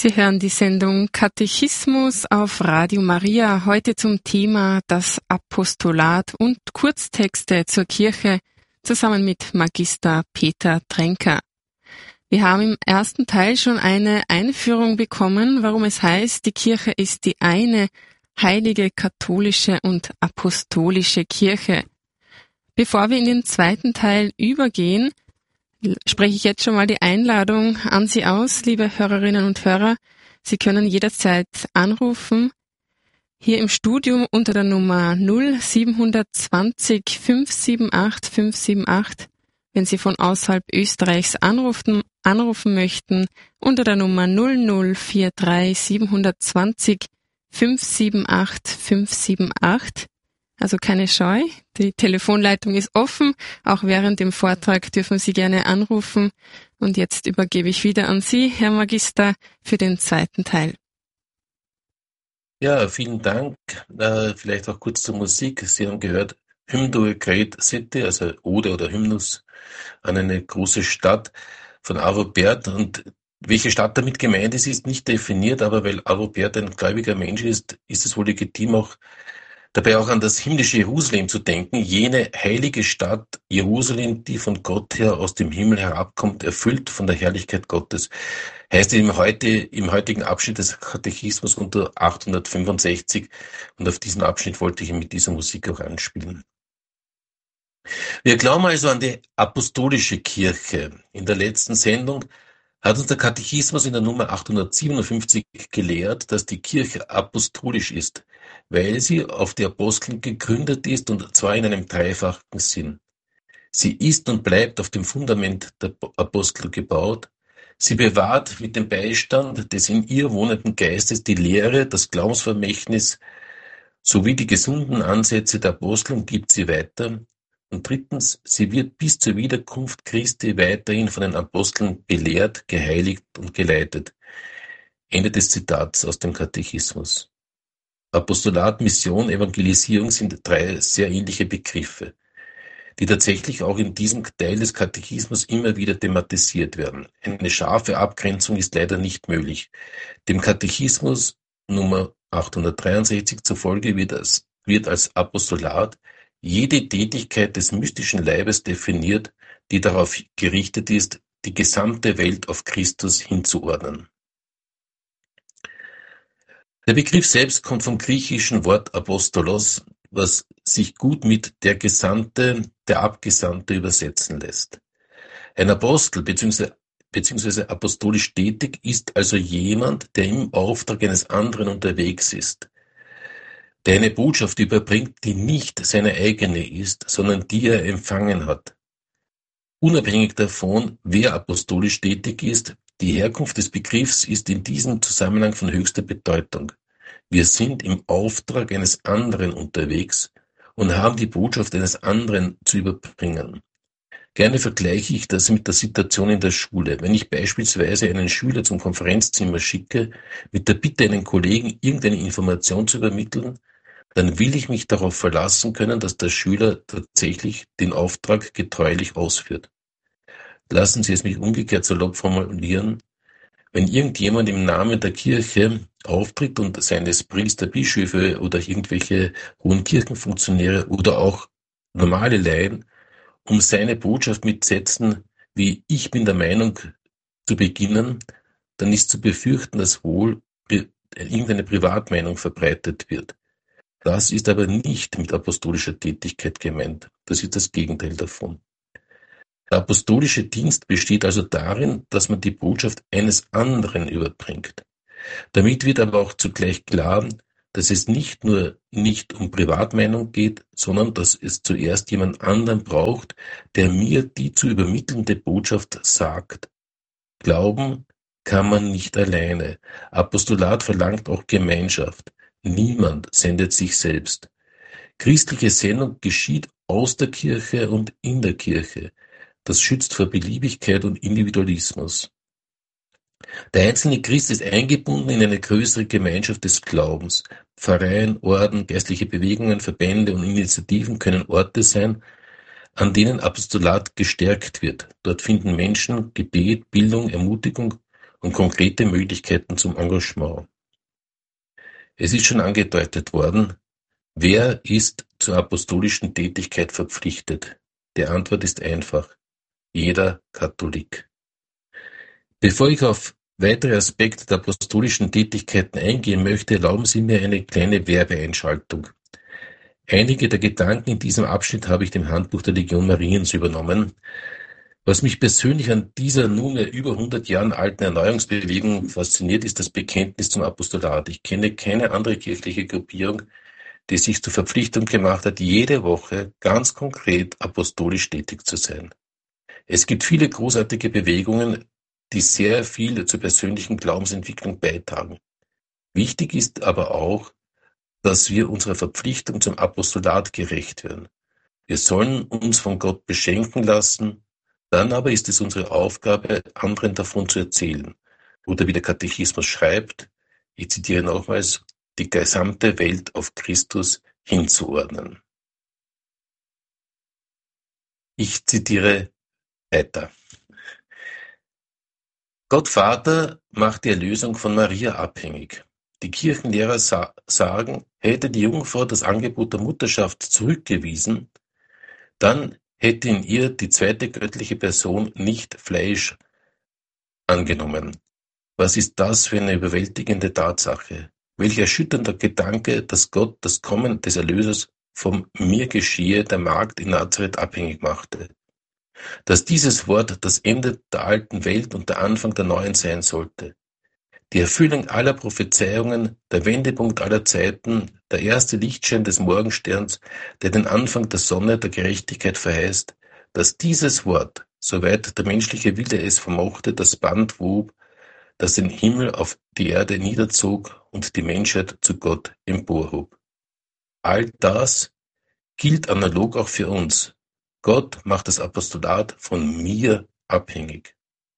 Sie hören die Sendung Katechismus auf Radio Maria, heute zum Thema das Apostolat und Kurztexte zur Kirche, zusammen mit Magister Peter Tränker. Wir haben im ersten Teil schon eine Einführung bekommen, warum es heißt, die Kirche ist die eine heilige katholische und apostolische Kirche. Bevor wir in den zweiten Teil übergehen, spreche ich jetzt schon mal die Einladung an Sie aus, liebe Hörerinnen und Hörer. Sie können jederzeit anrufen, hier im Studium unter der Nummer 0720 578 578, wenn Sie von außerhalb Österreichs anrufen möchten, unter der Nummer 0043 720 578 578. Also keine Scheu, die Telefonleitung ist offen. Auch während dem Vortrag dürfen Sie gerne anrufen. Und jetzt übergebe ich wieder an Sie, Herr Magister, für den zweiten Teil. Ja, vielen Dank. Vielleicht auch kurz zur Musik. Sie haben gehört, Hymn to a Great City, also Ode oder Hymnus an eine große Stadt von Arvo Pärt. Und welche Stadt damit gemeint ist nicht definiert, aber weil Arvo Pärt ein gläubiger Mensch ist, ist es wohl legitim, dabei auch an das himmlische Jerusalem zu denken, jene heilige Stadt Jerusalem, die von Gott her aus dem Himmel herabkommt, erfüllt von der Herrlichkeit Gottes. Heißt im heutigen Abschnitt des Katechismus unter 865, und auf diesen Abschnitt wollte ich mit dieser Musik auch anspielen. Wir glauben also an die apostolische Kirche. In der letzten Sendung hat uns der Katechismus in der Nummer 857 gelehrt, dass die Kirche apostolisch ist, weil sie auf die Apostel gegründet ist, und zwar in einem dreifachen Sinn. Sie ist und bleibt auf dem Fundament der Apostel gebaut. Sie bewahrt mit dem Beistand des in ihr wohnenden Geistes die Lehre, das Glaubensvermächtnis sowie die gesunden Ansätze der Apostel und gibt sie weiter. Und drittens, sie wird bis zur Wiederkunft Christi weiterhin von den Aposteln belehrt, geheiligt und geleitet. Ende des Zitats aus dem Katechismus. Apostolat, Mission, Evangelisierung sind drei sehr ähnliche Begriffe, die tatsächlich auch in diesem Teil des Katechismus immer wieder thematisiert werden. Eine scharfe Abgrenzung ist leider nicht möglich. Dem Katechismus Nummer 863 zufolge wird als Apostolat jede Tätigkeit des mystischen Leibes definiert, die darauf gerichtet ist, die gesamte Welt auf Christus hinzuordnen. Der Begriff selbst kommt vom griechischen Wort Apostolos, was sich gut mit der Gesandte, der Abgesandte übersetzen lässt. Ein Apostel bzw. apostolisch tätig ist also jemand, der im Auftrag eines anderen unterwegs ist, der eine Botschaft überbringt, die nicht seine eigene ist, sondern die er empfangen hat. Unabhängig davon, wer apostolisch tätig ist, die Herkunft des Begriffs ist in diesem Zusammenhang von höchster Bedeutung. Wir sind im Auftrag eines anderen unterwegs und haben die Botschaft eines anderen zu überbringen. Gerne vergleiche ich das mit der Situation in der Schule. Wenn ich beispielsweise einen Schüler zum Konferenzzimmer schicke, mit der Bitte, einen Kollegen irgendeine Information zu übermitteln, dann will ich mich darauf verlassen können, dass der Schüler tatsächlich den Auftrag getreulich ausführt. Lassen Sie es mich umgekehrt salopp formulieren. Wenn irgendjemand im Namen der Kirche auftritt und seien es Priester, Bischöfe oder irgendwelche hohen Kirchenfunktionäre oder auch normale Laien, um seine Botschaft mit Sätzen wie „Ich bin der Meinung" zu beginnen, dann ist zu befürchten, dass wohl irgendeine Privatmeinung verbreitet wird. Das ist aber nicht mit apostolischer Tätigkeit gemeint. Das ist das Gegenteil davon. Der apostolische Dienst besteht also darin, dass man die Botschaft eines anderen überbringt. Damit wird aber auch zugleich klar, dass es nicht um Privatmeinung geht, sondern dass es zuerst jemand anderen braucht, der mir die zu übermittelnde Botschaft sagt. Glauben kann man nicht alleine. Apostolat verlangt auch Gemeinschaft. Niemand sendet sich selbst. Christliche Sendung geschieht aus der Kirche und in der Kirche. Das schützt vor Beliebigkeit und Individualismus. Der einzelne Christ ist eingebunden in eine größere Gemeinschaft des Glaubens. Pfarreien, Orden, geistliche Bewegungen, Verbände und Initiativen können Orte sein, an denen Apostolat gestärkt wird. Dort finden Menschen Gebet, Bildung, Ermutigung und konkrete Möglichkeiten zum Engagement. Es ist schon angedeutet worden, wer ist zur apostolischen Tätigkeit verpflichtet? Die Antwort ist einfach: jeder Katholik. Bevor ich auf weitere Aspekte der apostolischen Tätigkeiten eingehen möchte, erlauben Sie mir eine kleine Werbeeinschaltung. Einige der Gedanken in diesem Abschnitt habe ich dem Handbuch der Legion Mariens übernommen. Was mich persönlich an dieser nunmehr über 100 Jahren alten Erneuerungsbewegung fasziniert, ist das Bekenntnis zum Apostolat. Ich kenne keine andere kirchliche Gruppierung, die sich zur Verpflichtung gemacht hat, jede Woche ganz konkret apostolisch tätig zu sein. Es gibt viele großartige Bewegungen, die sehr viel zur persönlichen Glaubensentwicklung beitragen. Wichtig ist aber auch, dass wir unserer Verpflichtung zum Apostolat gerecht werden. Wir sollen uns von Gott beschenken lassen, dann aber ist es unsere Aufgabe, anderen davon zu erzählen. Oder wie der Katechismus schreibt, ich zitiere nochmals, die gesamte Welt auf Christus hinzuordnen. Ich zitiere weiter. Gott Vater macht die Erlösung von Maria abhängig. Die Kirchenlehrer sagen, hätte die Jungfrau das Angebot der Mutterschaft zurückgewiesen, dann hätte in ihr die zweite göttliche Person nicht Fleisch angenommen. Was ist das für eine überwältigende Tatsache? Welch erschütternder Gedanke, dass Gott das Kommen des Erlösers vom mir geschehe der Magd in Nazareth abhängig machte. Dass dieses Wort das Ende der alten Welt und der Anfang der neuen sein sollte. Die Erfüllung aller Prophezeiungen, der Wendepunkt aller Zeiten, der erste Lichtschein des Morgensterns, der den Anfang der Sonne der Gerechtigkeit verheißt, dass dieses Wort, soweit der menschliche Wille es vermochte, das Band wob, das den Himmel auf die Erde niederzog und die Menschheit zu Gott emporhob. All das gilt analog auch für uns. Gott macht das Apostolat von mir abhängig.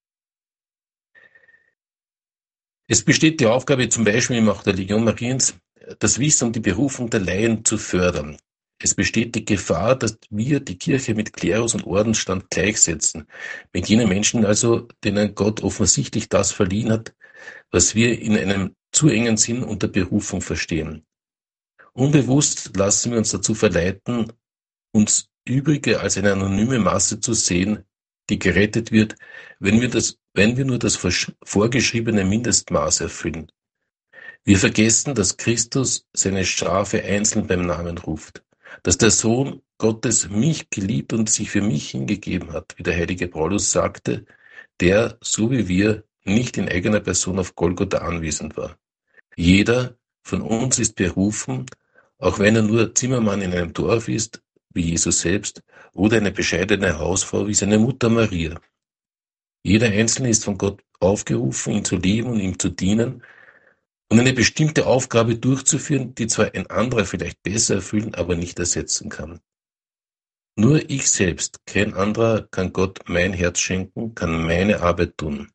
Es besteht die Aufgabe, zum Beispiel auch der Legion Mariens, das Wissen und die Berufung der Laien zu fördern. Es besteht die Gefahr, dass wir die Kirche mit Klerus und Ordensstand gleichsetzen, mit jenen Menschen also, denen Gott offensichtlich das verliehen hat, was wir in einem zu engen Sinn unter Berufung verstehen. Unbewusst lassen wir uns dazu verleiten, uns Übrige als eine anonyme Masse zu sehen, die gerettet wird, wenn wir nur das vorgeschriebene Mindestmaß erfüllen. Wir vergessen, dass Christus seine Schafe einzeln beim Namen ruft, dass der Sohn Gottes mich geliebt und sich für mich hingegeben hat, wie der heilige Paulus sagte, der, so wie wir, nicht in eigener Person auf Golgotha anwesend war. Jeder von uns ist berufen, auch wenn er nur Zimmermann in einem Dorf ist, wie Jesus selbst, oder eine bescheidene Hausfrau wie seine Mutter Maria. Jeder Einzelne ist von Gott aufgerufen, ihn zu lieben und ihm zu dienen und eine bestimmte Aufgabe durchzuführen, die zwar ein anderer vielleicht besser erfüllen, aber nicht ersetzen kann. Nur ich selbst, kein anderer, kann Gott mein Herz schenken, kann meine Arbeit tun.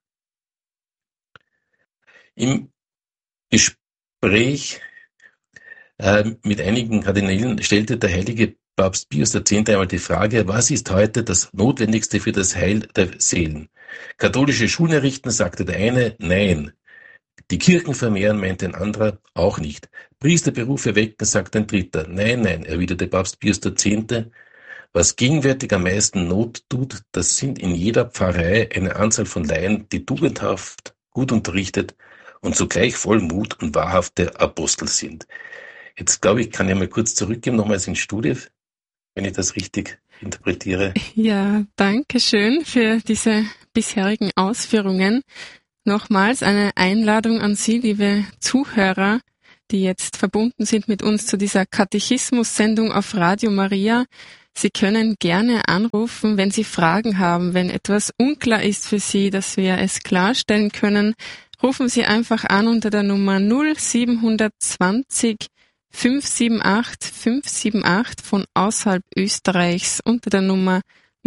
Im Gespräch mit einigen Kardinälen stellte der heilige Papst Pius X. einmal die Frage, was ist heute das Notwendigste für das Heil der Seelen? Katholische Schulen errichten, sagte der eine, nein. Die Kirchen vermehren, meinte ein anderer, auch nicht. Priesterberufe wecken, sagt ein dritter. Nein, erwiderte Papst Pius X. Was gegenwärtig am meisten Not tut, das sind in jeder Pfarrei eine Anzahl von Laien, die tugendhaft, gut unterrichtet und zugleich voll Mut und wahrhafte Apostel sind. Jetzt glaube ich, kann ich mal kurz zurückgehen, nochmals ins Studio, wenn ich das richtig interpretiere. Ja, danke schön für diese bisherigen Ausführungen. Nochmals eine Einladung an Sie, liebe Zuhörer, die jetzt verbunden sind mit uns zu dieser Katechismus-Sendung auf Radio Maria. Sie können gerne anrufen, wenn Sie Fragen haben, wenn etwas unklar ist für Sie, dass wir es klarstellen können. Rufen Sie einfach an unter der Nummer 0720 578 578 von außerhalb Österreichs unter der Nummer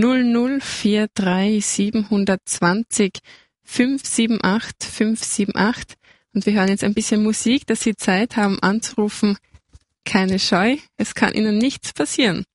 0043 720 578 578 und wir hören jetzt ein bisschen Musik, dass Sie Zeit haben anzurufen. Keine Scheu, es kann Ihnen nichts passieren.